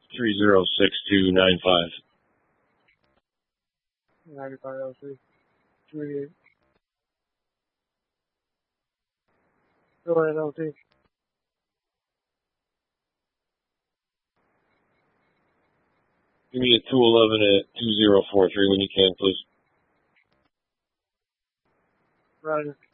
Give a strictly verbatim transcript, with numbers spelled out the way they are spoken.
three zero six two nine five. ninety-five oh three. three eight. Go ahead, L T. Give me a two eleven at two zero four three when you can, please. Roger.